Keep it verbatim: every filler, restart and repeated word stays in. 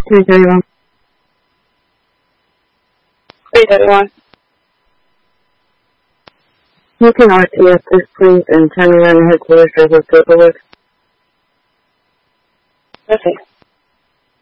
three thirty-one. three thirty-one. You can R T F this, please, and turn around and headquarters for paperwork. Okay.